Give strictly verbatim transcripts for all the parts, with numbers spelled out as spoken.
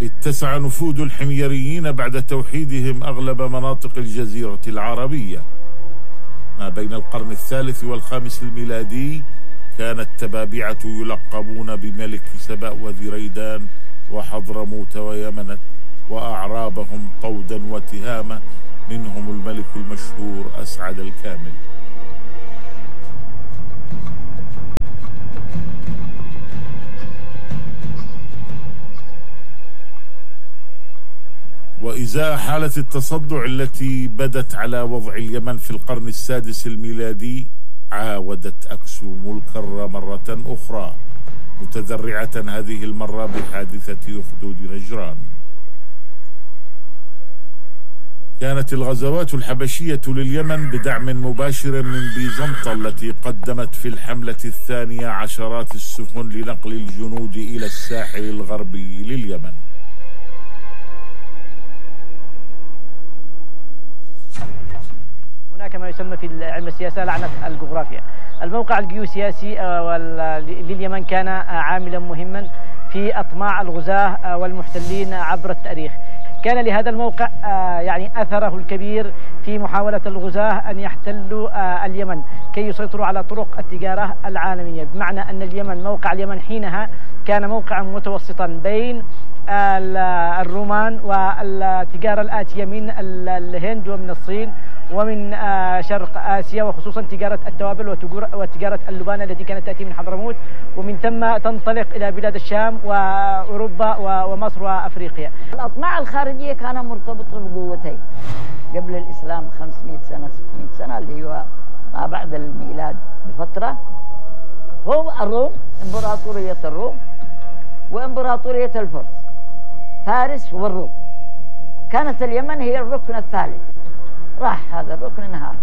اتسع نفوذ الحميريين بعد توحيدهم أغلب مناطق الجزيرة العربية. ما بين القرن الثالث والخامس الميلادي كان التبابعة يلقبون بملك سبأ وذي ريدان وحضرموت ويمنت، وأعرابهم طودا وتهامة، منهم الملك المشهور أسعد الكامل. وإزاء حالة التصدع التي بدت على وضع اليمن في القرن السادس الميلادي، عاودت أكسوم الكرة مرة أخرى، متذرعة هذه المرة بحادثة أخدود نجران. كانت الغزوات الحبشية لليمن بدعم مباشر من بيزنطة التي قدمت في الحملة الثانية عشرات السفن لنقل الجنود إلى الساحل الغربي لليمن. هناك ما يسمى في علم السياسة لعنة الجغرافيا. الموقع الجيوسياسي لليمن كان عاملا مهما في أطماع الغزاة والمحتلين عبر التاريخ. كان لهذا الموقع يعني أثره الكبير في محاولة الغزاة أن يحتلوا اليمن كي يسيطروا على طرق التجارة العالمية، بمعنى أن اليمن موقع اليمن حينها كان موقعا متوسطا بين الرومان والتجارة الآتية من الهند ومن الصين ومن شرق آسيا، وخصوصا تجارة التوابل وتجارة اللبان التي كانت تأتي من حضرموت، ومن ثم تنطلق إلى بلاد الشام وأوروبا ومصر وأفريقيا. الأطماع الخارجية كانت مرتبطة بقوتين قبل الإسلام خمسمائة سنة ستمائة سنة اللي هو ما بعد الميلاد بفترة، هو الروم، إمبراطورية الروم وإمبراطورية الفرس، فارس والروم. كانت اليمن هي الركن الثالث، راح هذا الركن انهار.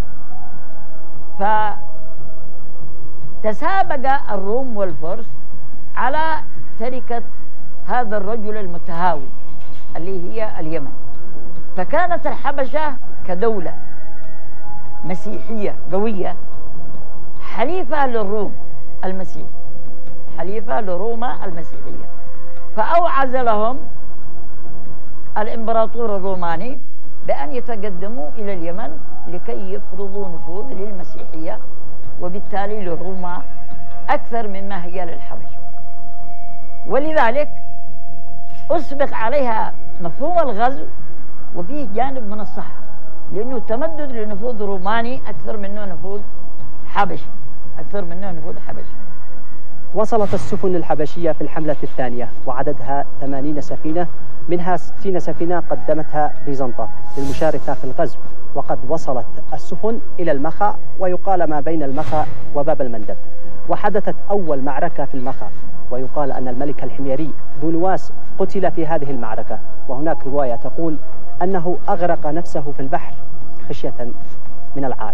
فتسابق الروم والفرس على تركة هذا الرجل المتهاوي اللي هي اليمن. فكانت الحبشة كدولة مسيحية قوية حليفة للروم المسيح، حليفة لروما المسيحية. فأوعز لهم الإمبراطور الروماني بأن يتقدموا إلى اليمن لكي يفرضوا نفوذ للمسيحية، وبالتالي لروما أكثر مما هي للحبشة. ولذلك أسبق عليها مفهوم الغزو وفيه جانب من الصحة، لأنه تمدد لنفوذ روماني أكثر منه نفوذ حبشي، أكثر منه نفوذ حبشي. وصلت السفن الحبشية في الحملة الثانية وعددها ثمانين سفينة، منها ستين سفينة قدمتها بيزنطة للمشاركة في الغزو. وقد وصلت السفن إلى المخا، ويقال ما بين المخا وباب المندب. وحدثت أول معركة في المخا، ويقال أن الملك الحميري ذو نواس قتل في هذه المعركة. وهناك رواية تقول أنه أغرق نفسه في البحر خشية من العار.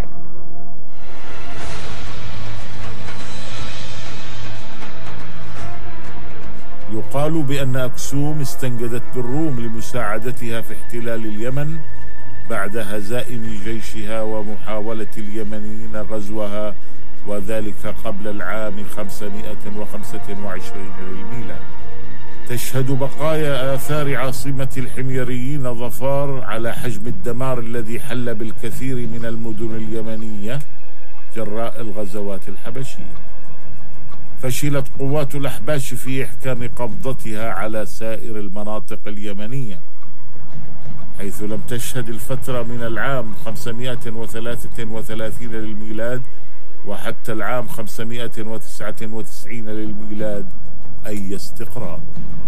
يقال بأن أكسوم استنجدت بالروم لمساعدتها في احتلال اليمن بعد هزائم جيشها ومحاولة اليمنيين غزوها، وذلك قبل العام خمسمائة وخمسة وعشرين للميلاد. تشهد بقايا آثار عاصمة الحميريين ظفار على حجم الدمار الذي حل بالكثير من المدن اليمنية جراء الغزوات الحبشية. فشلت قوات الأحباش في إحكام قبضتها على سائر المناطق اليمنية، حيث لم تشهد الفترة من العام خمسمائة وثلاثة وثلاثين للميلاد وحتى العام خمسمائة وتسعة وتسعين للميلاد أي استقرار.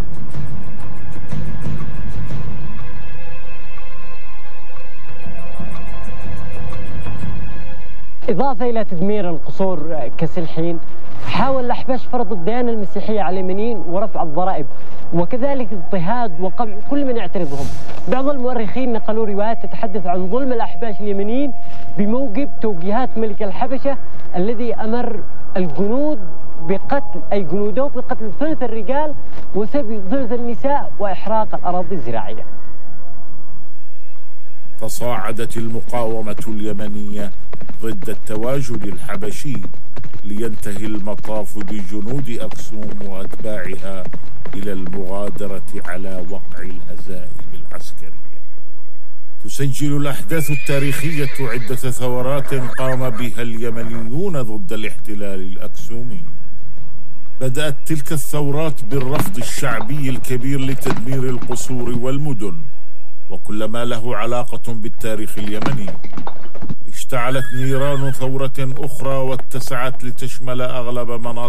إضافة إلى تدمير القصور كسلحين، حاول الأحباش فرض الديانة المسيحية على اليمنيين ورفع الضرائب، وكذلك اضطهاد وقمع كل من يعترضهم. بعض المؤرخين نقلوا روايات تتحدث عن ظلم الأحباش اليمنيين بموجب توجيهات ملك الحبشة الذي أمر الجنود بقتل أي جنوده بقتل ثلث الرجال وسبي ثلث النساء وإحراق الأراضي الزراعية. تصاعدت المقاومة اليمنية ضد التواجد الحبشي، لينتهي المطاف بجنود أكسوم وأتباعها إلى المغادرة على وقع الهزائم العسكرية. تسجل الأحداث التاريخية عدة ثورات قام بها اليمنيون ضد الاحتلال الأكسومي. بدأت تلك الثورات بالرفض الشعبي الكبير لتدمير القصور والمدن وكل ما له علاقة بالتاريخ اليمني. اشتعلت نيران ثورة أخرى واتسعت لتشمل أغلب مناطق